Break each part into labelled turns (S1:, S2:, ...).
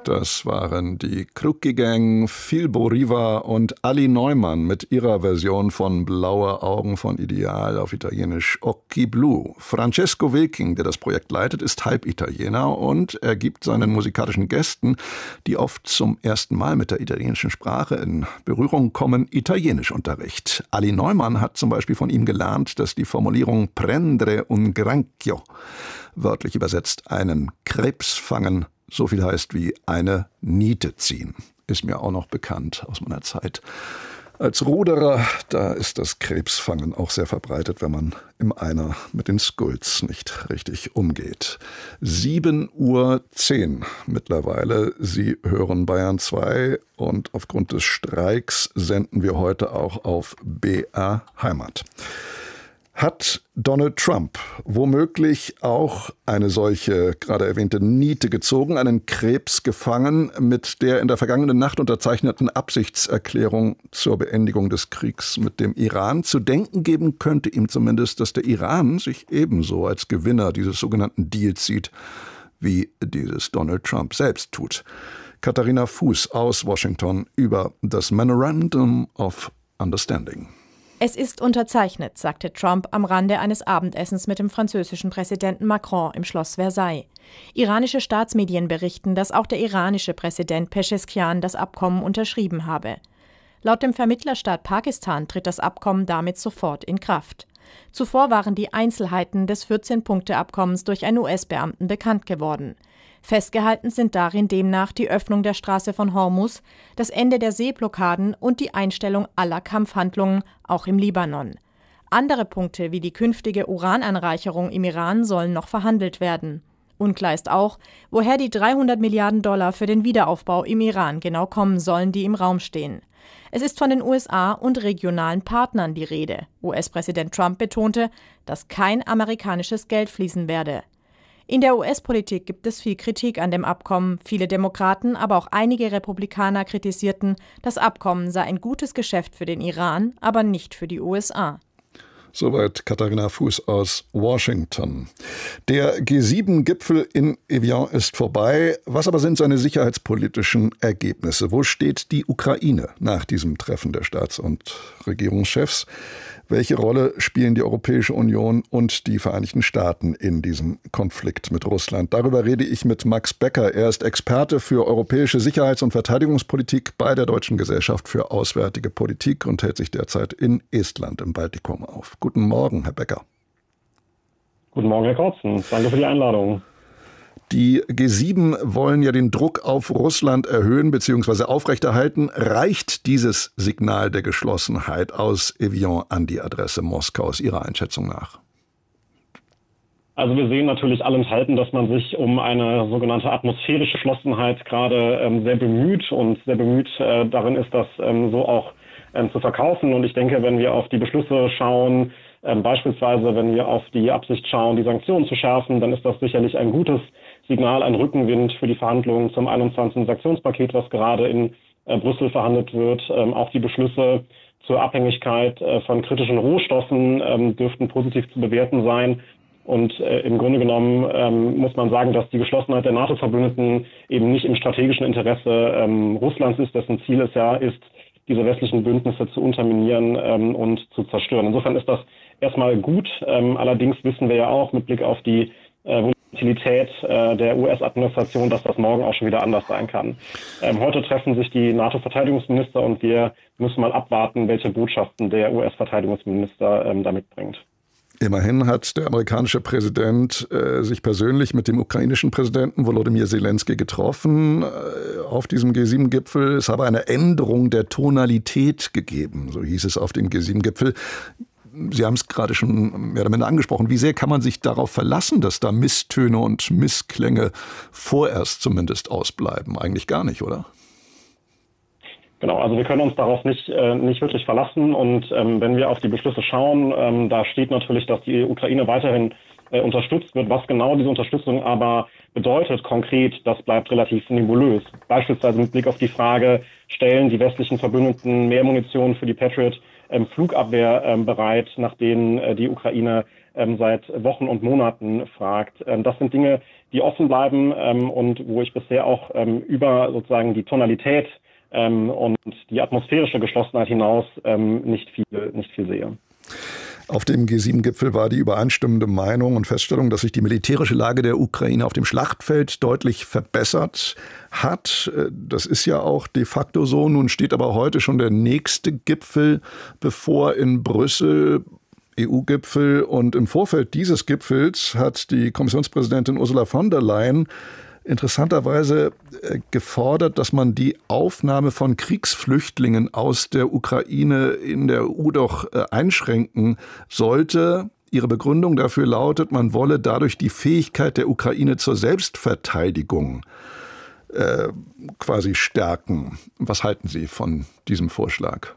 S1: Das waren die Krucki Gang, Filbo Riva und Ali Neumann mit ihrer Version von Blaue Augen von Ideal auf Italienisch Occhi Blu. Francesco Wilking, der das Projekt leitet, ist Halbitaliener und er gibt seinen musikalischen Gästen, die oft zum ersten Mal mit der italienischen Sprache in Berührung kommen, Italienischunterricht. Ali Neumann hat zum Beispiel von ihm gelernt, dass die Formulierung prendere un granchio, wörtlich übersetzt einen Krebs fangen, so viel heißt wie eine Niete ziehen. Ist mir auch noch bekannt aus meiner Zeit als Ruderer. Da ist das Krebsfangen auch sehr verbreitet, wenn man im Einer mit den Skulls nicht richtig umgeht. 7:10 Uhr mittlerweile. Sie hören Bayern 2 und aufgrund des Streiks senden wir heute auch auf BR Heimat. Hat Donald Trump womöglich auch eine solche, gerade erwähnte Niete gezogen, einen Krebs gefangen mit der in der vergangenen Nacht unterzeichneten Absichtserklärung zur Beendigung des Kriegs mit dem Iran? Zu denken geben könnte ihm zumindest, dass der Iran sich ebenso als Gewinner dieses sogenannten Deals sieht, wie dieses Donald Trump selbst tut. Katharina Fuß aus Washington über das Memorandum of Understanding.
S2: Es ist unterzeichnet, sagte Trump am Rande eines Abendessens mit dem französischen Präsidenten Macron im Schloss Versailles. Iranische Staatsmedien berichten, dass auch der iranische Präsident Pescheskian das Abkommen unterschrieben habe. Laut dem Vermittlerstaat Pakistan tritt das Abkommen damit sofort in Kraft. Zuvor waren die Einzelheiten des 14-Punkte-Abkommens durch einen US-Beamten bekannt geworden. Festgehalten sind darin demnach die Öffnung der Straße von Hormuz, das Ende der Seeblockaden und die Einstellung aller Kampfhandlungen, auch im Libanon. Andere Punkte wie die künftige Urananreicherung im Iran sollen noch verhandelt werden. Unklar ist auch, woher die 300 Milliarden Dollar für den Wiederaufbau im Iran genau kommen sollen, die im Raum stehen. Es ist von den USA und regionalen Partnern die Rede. US-Präsident Trump betonte, dass kein amerikanisches Geld fließen werde. In der US-Politik gibt es viel Kritik an dem Abkommen. Viele Demokraten, aber auch einige Republikaner kritisierten, das Abkommen sei ein gutes Geschäft für den Iran, aber nicht für die USA.
S1: Soweit Katharina Fuß aus Washington. Der G7-Gipfel in Evian ist vorbei. Was aber sind seine sicherheitspolitischen Ergebnisse? Wo steht die Ukraine nach diesem Treffen der Staats- und Regierungschefs? Welche Rolle spielen die Europäische Union und die Vereinigten Staaten in diesem Konflikt mit Russland? Darüber rede ich mit Max Becker. Er ist Experte für europäische Sicherheits- und Verteidigungspolitik bei der Deutschen Gesellschaft für Auswärtige Politik und hält sich derzeit in Estland im Baltikum auf. Guten Morgen, Herr Becker.
S3: Guten Morgen, Herr Kortzen. Danke für die Einladung.
S1: Die G7 wollen ja den Druck auf Russland erhöhen bzw. aufrechterhalten. Reicht dieses Signal der Geschlossenheit aus Evian an die Adresse Moskaus Ihrer Einschätzung nach?
S3: Also wir sehen natürlich allenthalben, dass man sich um eine sogenannte atmosphärische Geschlossenheit gerade sehr bemüht und sehr bemüht darin ist, das so auch zu verkaufen. Und ich denke, wenn wir auf die Beschlüsse schauen, beispielsweise wenn wir auf die Absicht schauen, die Sanktionen zu schärfen, dann ist das sicherlich ein gutes Signal, ein Rückenwind für die Verhandlungen zum 21. Sanktionspaket, was gerade in Brüssel verhandelt wird. Auch die Beschlüsse zur Abhängigkeit von kritischen Rohstoffen dürften positiv zu bewerten sein. Und im Grunde genommen muss man sagen, dass die Geschlossenheit der NATO-Verbündeten eben nicht im strategischen Interesse Russlands ist, dessen Ziel es ja ist, diese westlichen Bündnisse zu unterminieren und zu zerstören. Insofern ist das erstmal gut. Allerdings wissen wir ja auch mit Blick auf die Volatilität der US-Administration, dass das morgen auch schon wieder anders sein kann. Heute treffen sich die NATO-Verteidigungsminister und wir müssen mal abwarten, welche Botschaften der US-Verteidigungsminister da mitbringt.
S1: Immerhin hat der amerikanische Präsident sich persönlich mit dem ukrainischen Präsidenten Volodymyr Zelensky getroffen auf diesem G7-Gipfel. Es habe eine Änderung der Tonalität gegeben, so hieß es auf dem G7-Gipfel. Sie haben es gerade schon mehr oder minder angesprochen. Wie sehr kann man sich darauf verlassen, dass da Misstöne und Missklänge vorerst zumindest ausbleiben? Eigentlich gar nicht, oder?
S3: Genau, also wir können uns darauf nicht wirklich verlassen und wenn wir auf die Beschlüsse schauen, da steht natürlich, dass die Ukraine weiterhin unterstützt wird. Was genau diese Unterstützung aber bedeutet konkret, das bleibt relativ nebulös. Beispielsweise mit Blick auf die Frage, stellen die westlichen Verbündeten mehr Munition für die Patriot Flugabwehr bereit, nach denen die Ukraine seit Wochen und Monaten fragt. Das sind Dinge, die offen bleiben und wo ich bisher auch über sozusagen die Tonalität und die atmosphärische Geschlossenheit hinaus nicht viel sehe.
S1: Auf dem G7-Gipfel war die übereinstimmende Meinung und Feststellung, dass sich die militärische Lage der Ukraine auf dem Schlachtfeld deutlich verbessert hat. Das ist ja auch de facto so. Nun steht aber heute schon der nächste Gipfel bevor in Brüssel, EU-Gipfel. Und im Vorfeld dieses Gipfels hat die Kommissionspräsidentin Ursula von der Leyen interessanterweise gefordert, dass man die Aufnahme von Kriegsflüchtlingen aus der Ukraine in der EU doch einschränken sollte. Ihre Begründung dafür lautet, man wolle dadurch die Fähigkeit der Ukraine zur Selbstverteidigung quasi stärken. Was halten Sie von diesem Vorschlag?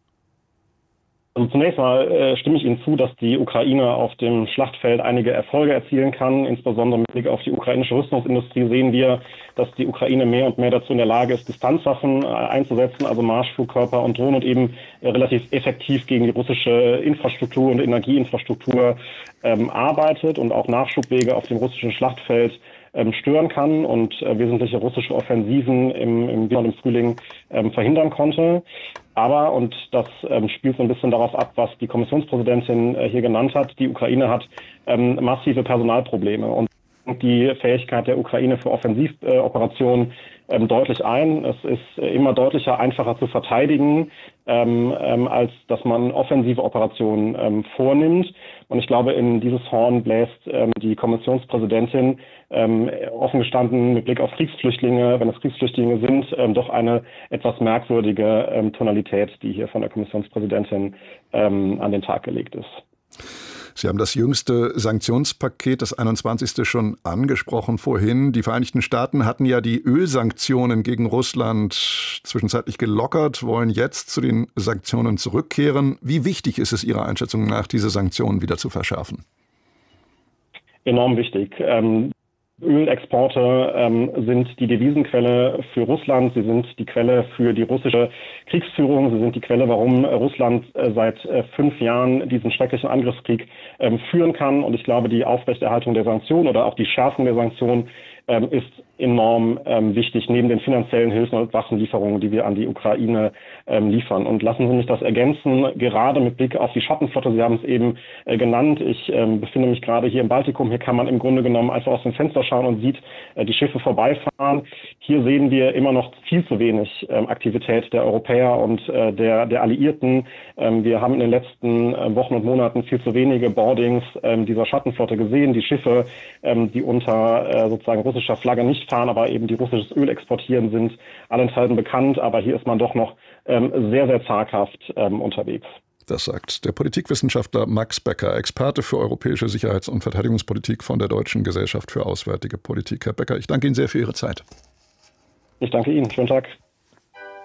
S3: Also zunächst mal stimme ich Ihnen zu, dass die Ukraine auf dem Schlachtfeld einige Erfolge erzielen kann. Insbesondere mit Blick auf die ukrainische Rüstungsindustrie sehen wir, dass die Ukraine mehr und mehr dazu in der Lage ist, Distanzwaffen einzusetzen, also Marschflugkörper und Drohnen, und eben relativ effektiv gegen die russische Infrastruktur und Energieinfrastruktur arbeitet und auch Nachschubwege auf dem russischen Schlachtfeld stören kann und wesentliche russische Offensiven im Winter und im Frühling verhindern konnte. Aber, und das spielt so ein bisschen darauf ab, was die Kommissionspräsidentin hier genannt hat, die Ukraine hat massive Personalprobleme und die Fähigkeit der Ukraine für Offensivoperationen deutlich ein. Es ist immer deutlicher, einfacher zu verteidigen, als dass man offensive Operationen vornimmt. Und ich glaube, in dieses Horn bläst die Kommissionspräsidentin offen gestanden mit Blick auf Kriegsflüchtlinge, wenn es Kriegsflüchtlinge sind, doch eine etwas merkwürdige Tonalität, die hier von der Kommissionspräsidentin an den Tag gelegt ist.
S1: Sie haben das jüngste Sanktionspaket, das 21. schon angesprochen vorhin. Die Vereinigten Staaten hatten ja die Ölsanktionen gegen Russland zwischenzeitlich gelockert, wollen jetzt zu den Sanktionen zurückkehren. Wie wichtig ist es Ihrer Einschätzung nach, diese Sanktionen wieder zu verschärfen?
S3: Enorm wichtig. Ölexporte sind die Devisenquelle für Russland. Sie sind die Quelle für die russische Kriegsführung. Sie sind die Quelle, warum Russland seit 5 Jahren diesen schrecklichen Angriffskrieg führen kann. Und ich glaube, die Aufrechterhaltung der Sanktionen oder auch die Schärfung der Sanktionen ist enorm wichtig, neben den finanziellen Hilfen und Waffenlieferungen, die wir an die Ukraine liefern. Und lassen Sie mich das ergänzen, gerade mit Blick auf die Schattenflotte, Sie haben es eben genannt, ich befinde mich gerade hier im Baltikum, hier kann man im Grunde genommen einfach aus dem Fenster schauen und sieht die Schiffe vorbeifahren. Hier sehen wir immer noch viel zu wenig Aktivität der Europäer und der Alliierten. Wir haben in den letzten Wochen und Monaten viel zu wenige Boardings dieser Schattenflotte gesehen. Die Schiffe, die unter sozusagen russischer Flagge nicht fahren, aber eben die russisches Öl exportieren, sind allenthalben bekannt. Aber hier ist man doch noch sehr, sehr zaghaft unterwegs.
S1: Das sagt der Politikwissenschaftler Max Becker, Experte für europäische Sicherheits- und Verteidigungspolitik von der Deutschen Gesellschaft für Auswärtige Politik. Herr Becker, ich danke Ihnen sehr für Ihre Zeit.
S3: Ich danke Ihnen. Schönen Tag.